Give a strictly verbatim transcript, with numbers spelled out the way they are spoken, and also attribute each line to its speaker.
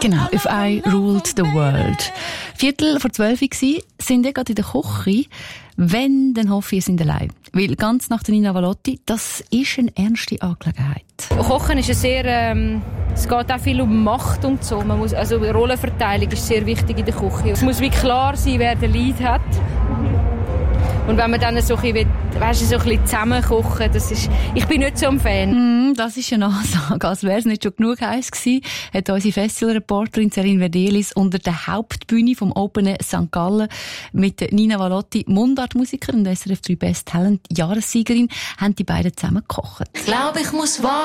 Speaker 1: Genau, «If I Ruled the World». Viertel vor zwölf war, sind ihr gerade in der Küche. Wenn, dann hoffe ich, ihr seid allein. Weil ganz nach der Nina Valotti, das ist eine ernste Angelegenheit.
Speaker 2: Kochen ist ein sehr, ähm, es geht auch viel um Macht und so. Man muss, also Rollenverteilung ist sehr wichtig in der Küche. Es muss wie klar sein, wer den Lead hat. Und wenn man dann so ein bisschen, weißt du, so ein bisschen zusammen kochen, das ist, ich bin nicht so ein Fan.
Speaker 1: Mm, das ist eine Ansage. Als wäre es nicht schon genug heiß gewesen, hat unsere Festivalreporterin Celine Verdelis unter der Hauptbühne vom Open Air Sankt Gallen mit Nina Valotti, Mundartmusikerin und S R F drei Best Talent Jahressiegerin, haben die beiden zusammen gekocht.
Speaker 3: Ich glaube, ich muss warten.